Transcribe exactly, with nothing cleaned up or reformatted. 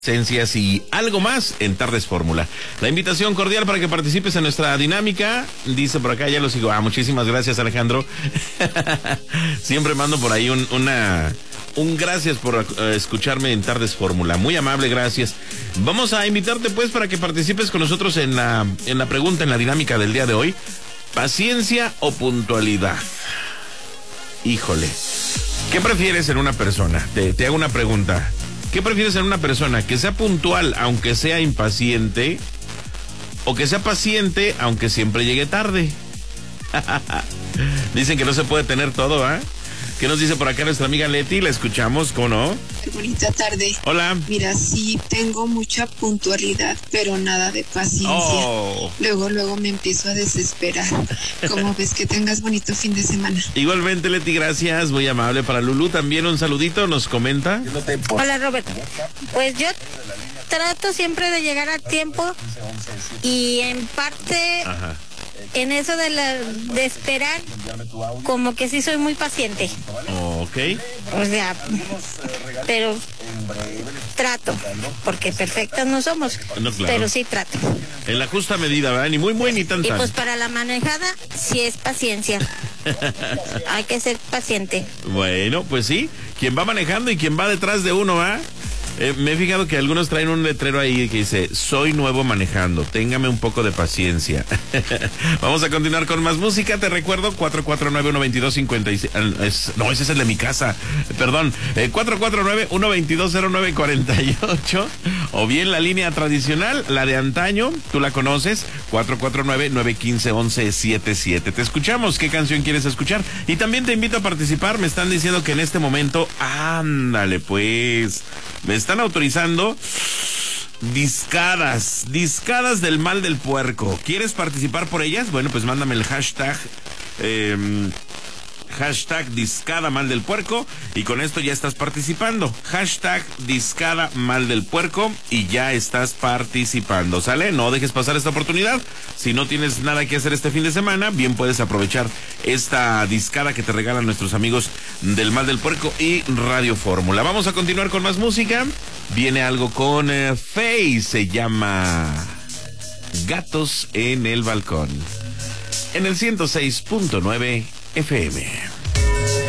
Esencias y algo más en Tardes Fórmula. La invitación cordial para que participes en nuestra dinámica. Dice por acá, ya lo sigo. Ah, muchísimas gracias, Alejandro. Siempre mando por ahí un, una, un gracias por uh, escucharme en Tardes Fórmula. Muy amable, gracias. Vamos a invitarte pues para que participes con nosotros en la, en la pregunta, en la dinámica del día de hoy. ¿Paciencia o puntualidad? Híjole. ¿Qué prefieres en una persona? Te, te hago una pregunta. ¿Qué prefieres en una persona? ¿Que sea puntual aunque sea impaciente? ¿O que sea paciente aunque siempre llegue tarde? Dicen que no se puede tener todo, ¿ah? ¿eh? ¿Qué nos dice por acá nuestra amiga Leti? La escuchamos, ¿cómo no? Qué bonita tarde. Hola. Mira, sí tengo mucha puntualidad, pero nada de paciencia. Oh. Luego, luego me empiezo a desesperar. ¿Cómo ves? Que tengas bonito fin de semana. Igualmente, Leti, gracias. Muy amable. Para Lulú también un saludito, nos comenta. Hola, Robert. Pues yo trato siempre de llegar a tiempo y en parte... Ajá. En eso de, la, de esperar, como que sí soy muy paciente. Ok. O sea, pero trato, porque perfectas no somos, no, claro. Pero sí trato. En la justa medida, ¿verdad? Ni muy muy ni tan tan. Y pues para la manejada, sí es paciencia. Hay que ser paciente. Bueno, pues sí, quien va manejando y quien va detrás de uno, ¿ah? ¿eh? Eh, me he fijado que algunos traen un letrero ahí que dice, soy nuevo manejando, téngame un poco de paciencia. Vamos a continuar con más música. Te recuerdo, cuatro cuatro nueve, uno dos dos, cinco seis. Es, no, ese es el de mi casa. Perdón, eh, cuatro cuatro nueve, uno dos dos, cero nueve cuatro ocho. O bien la línea tradicional, la de antaño, tú la conoces, cuatro cuatro nueve, nueve uno cinco, uno uno siete siete. Te escuchamos, ¿qué canción quieres escuchar? Y también te invito a participar. Me están diciendo que en este momento, ándale pues, me están autorizando discadas, discadas del mal del puerco. ¿Quieres participar por ellas? Bueno, pues mándame el hashtag eh, hashtag discada mal del puerco y con esto ya estás participando. Hashtag discada mal del puerco y ya estás participando, ¿sale? No dejes pasar esta oportunidad. Si no tienes nada que hacer este fin de semana, bien puedes aprovechar esta discada que te regalan nuestros amigos del mal del puerco y Radio Fórmula. Vamos a continuar con más música. Viene algo con eh, Faye, se llama Gatos en el Balcón. En el ciento seis punto nueve F M.